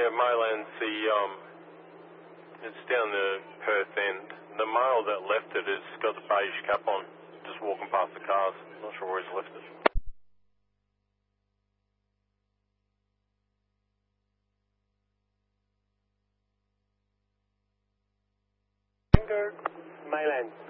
Maylands, it's down the Perth end. The male that left it has got the beige cap on, just walking past the cars. Not sure where he's left it. Maylands.